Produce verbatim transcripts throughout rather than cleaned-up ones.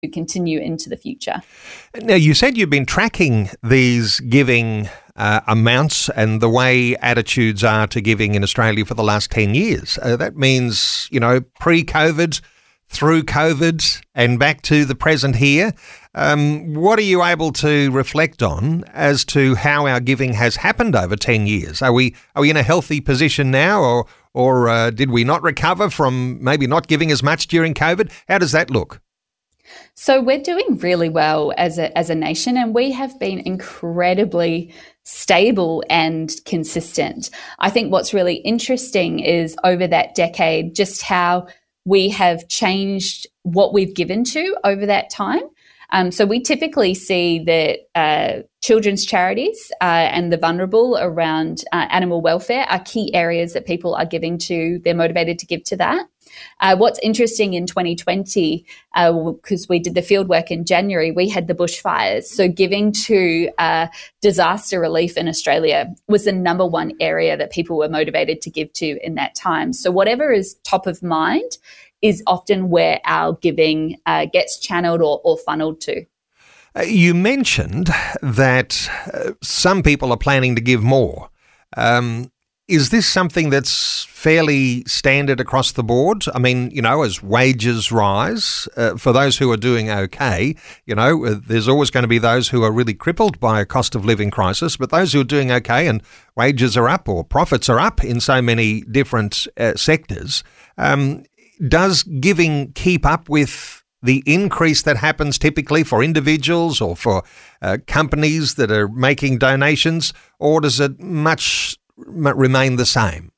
continue into the future. Now, you said you've been tracking these giving uh, amounts and the way attitudes are to giving in Australia for the last ten years. Uh, that means, you know, pre-COVID, through COVID and back to the present here. Um, what are you able to reflect on as to how our giving has happened over ten years? Are we are we in a healthy position now, or or uh, did we not recover from maybe not giving as much during COVID? How does that look? So we're doing really well as a as a nation, and we have been incredibly stable and consistent. I think what's really interesting is over that decade, just how we have changed what we've given to over that time. Um, so we typically see that uh, children's charities uh, and the vulnerable around uh, animal welfare are key areas that people are giving to. They're motivated to give to that. Uh, what's interesting in twenty twenty, because uh, we did the field work in January, we had the bushfires. So giving to uh, disaster relief in Australia was the number one area that people were motivated to give to in that time. So whatever is top of mind is often where our giving uh, gets channeled or, or funneled to. Uh, you mentioned that uh, some people are planning to give more. Um, is this something that's fairly standard across the board? I mean, you know, as wages rise, uh, for those who are doing okay, you know, uh, there's always going to be those who are really crippled by a cost of living crisis, but those who are doing okay and wages are up or profits are up in so many different uh, sectors, um, does giving keep up with the increase that happens typically for individuals or for uh, companies that are making donations, or does it much remain the same?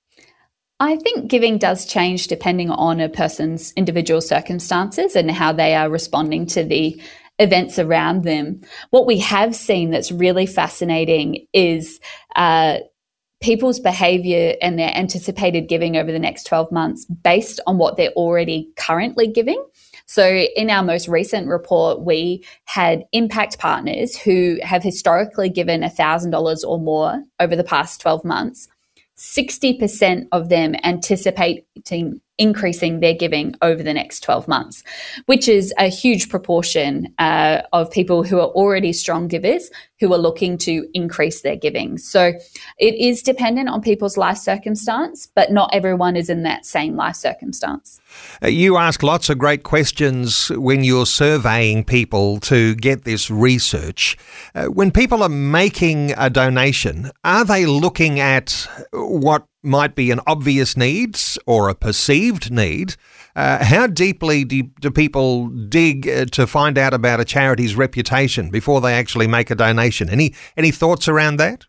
I think giving does change depending on a person's individual circumstances and how they are responding to the events around them. What we have seen that's really fascinating is uh, people's behaviour and their anticipated giving over the next twelve months based on what they're already currently giving. So in our most recent report, we had impact partners who have historically given one thousand dollars or more over the past twelve months. sixty percent of them anticipating increasing their giving over the next twelve months, which is a huge proportion uh, of people who are already strong givers who are looking to increase their giving. So it is dependent on people's life circumstance, but not everyone is in that same life circumstance. Uh, you ask lots of great questions when you're surveying people to get this research. Uh, when people are making a donation, are they looking at what might be an obvious need or a perceived need? Uh, how deeply do, do people dig uh, to find out about a charity's reputation before they actually make a donation? Any any thoughts around that?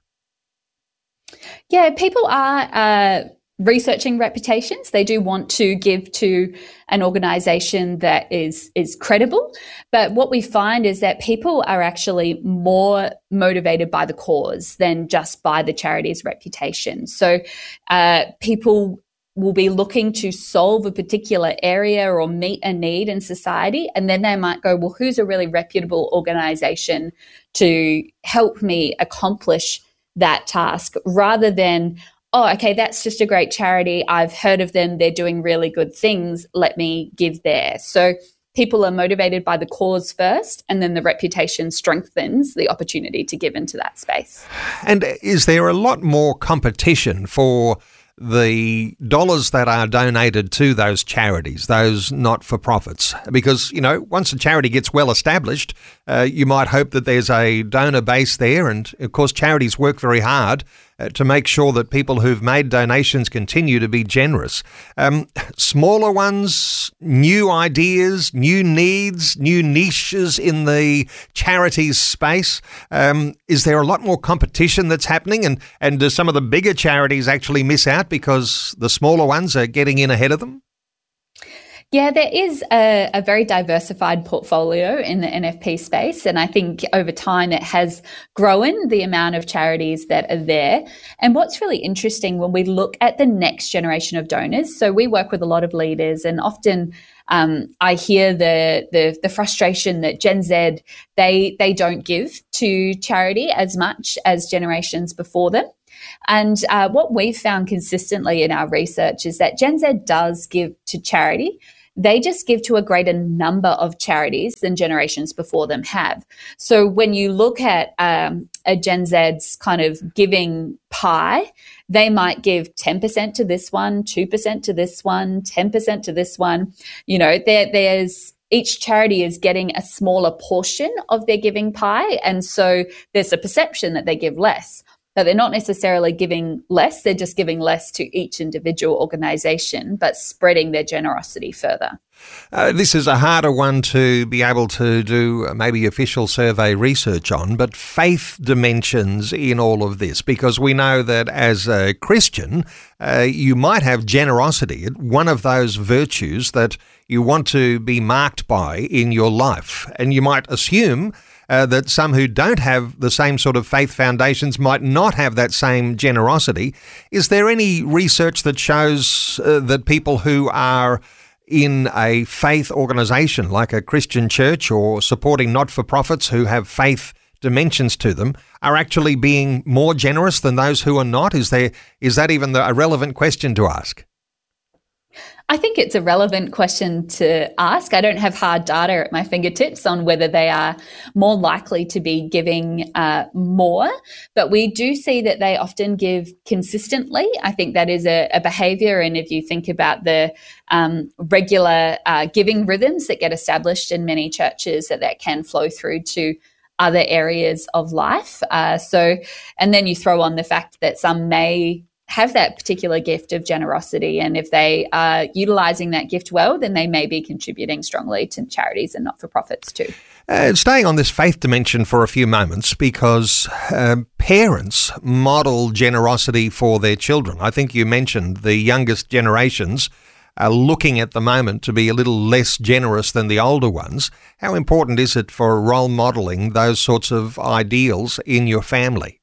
Yeah, people are uh, researching reputations. They do want to give to an organisation that is is credible. But what we find is that people are actually more motivated by the cause than just by the charity's reputation. So uh, people will be looking to solve a particular area or meet a need in society, and then they might go, well, who's a really reputable organisation to help me accomplish that task, rather than, oh, okay, that's just a great charity. I've heard of them. They're doing really good things. Let me give there. So people are motivated by the cause first, and then the reputation strengthens the opportunity to give into that space. And is there a lot more competition for the dollars that are donated to those charities, those not-for-profits? Because, you know, once a charity gets well established, uh, you might hope that there's a donor base there. And, of course, charities work very hard uh, to make sure that people who've made donations continue to be generous. Um, smaller ones, new ideas, new needs, new niches in the charities space. Um, is there a lot more competition that's happening? And, and do some of the bigger charities actually miss out because the smaller ones are getting in ahead of them? Yeah, there is a, a very diversified portfolio in the N F P space, and I think over time it has grown the amount of charities that are there. And what's really interesting when we look at the next generation of donors, so we work with a lot of leaders, and often um, I hear the, the the frustration that Gen Z, they they don't give to charity as much as generations before them. And uh, what we've found consistently in our research is that Gen Z does give to charity. they just give to a greater number of charities than generations before them have. So when you look at um, a Gen Z's kind of giving pie, they might give ten percent to this one, two percent to this one, ten percent to this one. You know, there, there's each charity is getting a smaller portion of their giving pie. And so there's a perception that they give less, but they're not necessarily giving less. They're just giving less to each individual organisation, but spreading their generosity further. Uh, this is a harder one to be able to do maybe official survey research on, but faith dimensions in all of this, because we know that as a Christian, uh, you might have generosity, one of those virtues that you want to be marked by in your life. And you might assume uh, that some who don't have the same sort of faith foundations might not have that same generosity. Is there any research that shows uh, that people who are in a faith organisation like a Christian church or supporting not-for-profits who have faith dimensions to them are actually being more generous than those who are not? Is there, is that even the, a relevant question to ask? I think it's a relevant question to ask. I don't have hard data at my fingertips on whether they are more likely to be giving uh, more, but we do see that they often give consistently. I think that is a, a behaviour, and if you think about the um, regular uh, giving rhythms that get established in many churches, that that can flow through to other areas of life. Uh, so, and then you throw on the fact that some may have that particular gift of generosity, and if they are utilising that gift well, then they may be contributing strongly to charities and not-for-profits too. Uh, staying on this faith dimension for a few moments, because uh, parents model generosity for their children. I think you mentioned the youngest generations are looking at the moment to be a little less generous than the older ones. How important is it for role modelling those sorts of ideals in your family?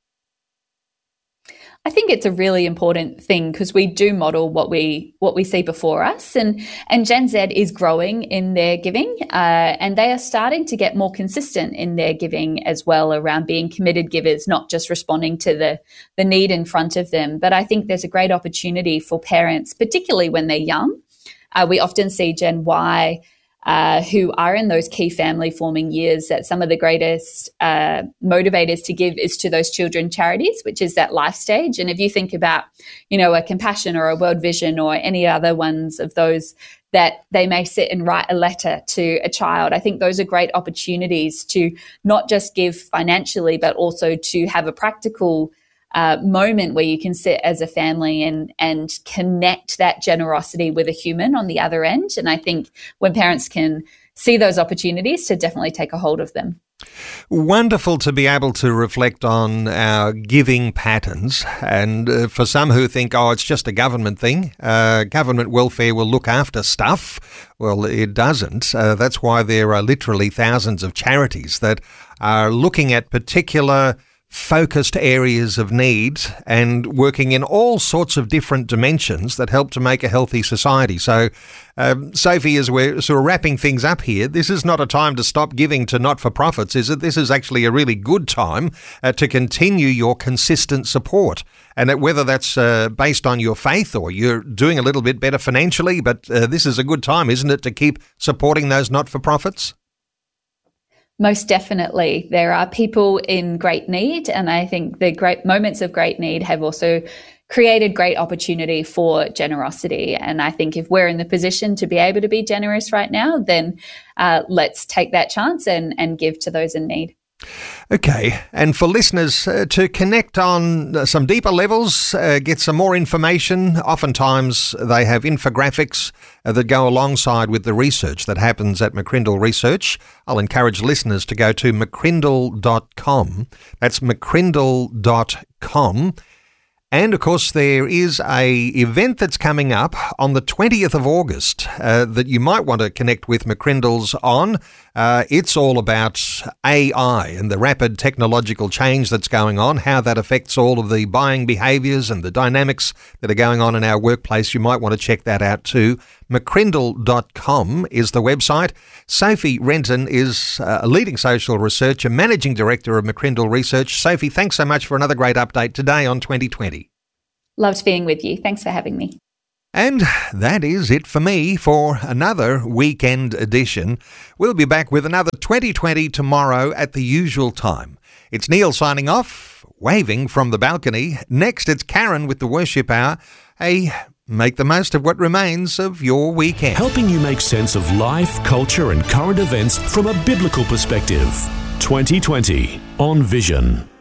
I think it's a really important thing because we do model what we what we see before us, and and Gen Z is growing in their giving, uh, and they are starting to get more consistent in their giving as well, around being committed givers, not just responding to the the need in front of them. But I think there's a great opportunity for parents, particularly when they're young. Uh, we often see Gen Y Uh, who are in those key family forming years, that some of the greatest uh, motivators to give is to those children charities, which is that life stage. And if you think about, you know, a Compassion or a World Vision or any other ones of those that they may sit and write a letter to a child, I think those are great opportunities to not just give financially, but also to have a practical Uh, moment where you can sit as a family and and connect that generosity with a human on the other end. And I think when parents can see those opportunities, to definitely take a hold of them. Wonderful to be able to reflect on our giving patterns. And uh, for some who think, oh, it's just a government thing, uh, government welfare will look after stuff. Well, it doesn't. Uh, that's why there are literally thousands of charities that are looking at particular focused areas of need and working in all sorts of different dimensions that help to make a healthy society. So, um, Sophie, as we're sort of wrapping things up here, this is not a time to stop giving to not-for-profits, is it? This is actually a really good time uh, to continue your consistent support. And that whether that's uh, based on your faith or you're doing a little bit better financially, but uh, this is a good time, isn't it, to keep supporting those not-for-profits? Most definitely. There are people in great need, and I think the great moments of great need have also created great opportunity for generosity. And I think if we're in the position to be able to be generous right now, then uh, let's take that chance and, and give to those in need. Okay, and for listeners uh, to connect on uh, some deeper levels, uh, get some more information, oftentimes they have infographics uh, that go alongside with the research that happens at McCrindle Research. I'll encourage listeners to go to mccrindle dot com. That's mccrindle dot com. And, of course, there is a event that's coming up on the twentieth of August uh, that you might want to connect with McCrindle's on. Uh, it's all about A I and the rapid technological change that's going on, how that affects all of the buying behaviours and the dynamics that are going on in our workplace. You might want to check that out too. mccrindle dot com is the website. Sophie Renton is a leading social researcher, Managing Director of McCrindle Research. Sophie, thanks so much for another great update today on twenty twenty. Loved being with you. Thanks for having me. And that is it for me for another weekend edition. We'll be back with another twenty twenty tomorrow at the usual time. It's Neil signing off, waving from the balcony. Next, it's Karen with the Worship Hour. Hey, make the most of what remains of your weekend. Helping you make sense of life, culture and current events from a biblical perspective. twenty twenty on Vision.